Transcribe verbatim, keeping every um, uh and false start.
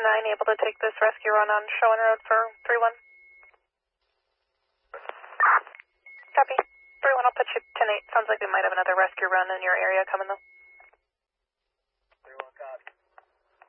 nine able to take this rescue run on Showen Road for three one? Copy. three one, I'll put you ten eight. Sounds like we might have another rescue run in your area coming though.